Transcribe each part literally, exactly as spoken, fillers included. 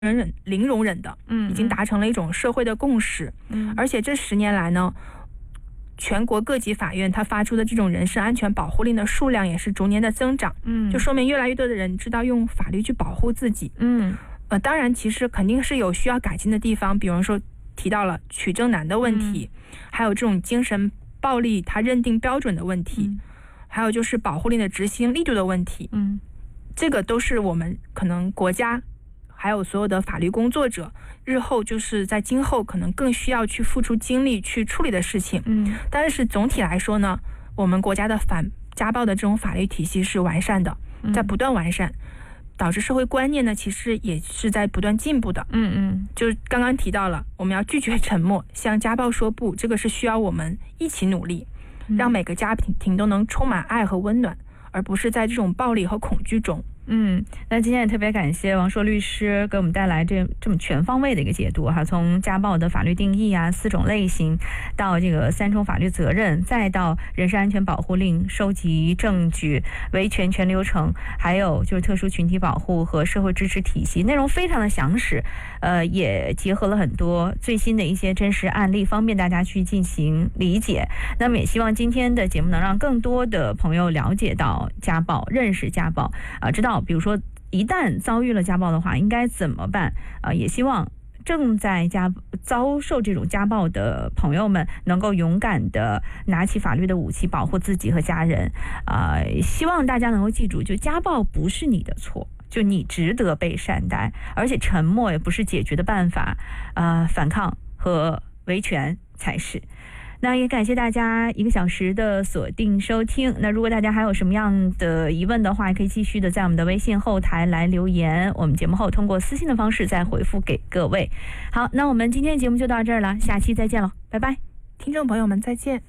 忍忍零容忍的， 嗯， 已经达成了一种社会的共识。 嗯， 而且这十年来呢，全国各级法院它发出的这种人身安全保护令的数量也是逐年的增长， 嗯， 就说明越来越多的人知道用法律去保护自己。 嗯， 呃，当然其实肯定是有需要改进的地方，比如说提到了取证难的问题，嗯、还有这种精神暴力它认定标准的问题，嗯、还有就是保护令的执行力度的问题。 嗯， 这个都是我们可能国家还有所有的法律工作者日后就是在今后可能更需要去付出精力去处理的事情。 嗯， 但是总体来说呢，我们国家的反家暴的这种法律体系是完善的，在不断完善，导致社会观念呢其实也是在不断进步的。 嗯嗯， 就刚刚提到了，我们要拒绝沉默，向家暴说不，这个是需要我们一起努力，让每个家庭都能充满爱和温暖，而不是在这种暴力和恐惧中。 嗯，那今天也特别感谢王硕律师给我们带来这这么全方位的一个解读哈，从家暴的法律定义啊、四种类型，到这个三重法律责任，再到人身安全保护令、收集证据、维权全流程，还有就是特殊群体保护和社会支持体系，内容非常的详实，呃，也结合了很多最新的一些真实案例，方便大家去进行理解。那么也希望今天的节目能让更多的朋友了解到家暴，认识家暴啊、呃，知道。比如说一旦遭遇了家暴的话应该怎么办啊、呃？也希望正在家遭受这种家暴的朋友们能够勇敢的拿起法律的武器保护自己和家人啊、呃！希望大家能够记住，就家暴不是你的错，就你值得被善待，而且沉默也不是解决的办法，呃，反抗和维权才是。那也感谢大家一个小时的锁定收听。那如果大家还有什么样的疑问的话，也可以继续的在我们的微信后台来留言，我们节目后通过私信的方式再回复给各位。好，那我们今天的节目就到这儿了，下期再见了，拜拜， 听众朋友们再见。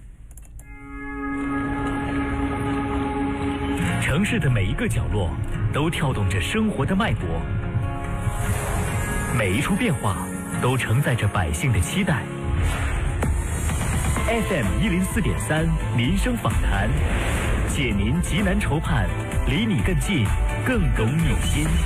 城市的每一个角落都跳动着生活的脉搏，每一处变化都承载着百姓的期待。F M 一零四点三民生访谈，解您急难愁盼，离你更近，更懂你心。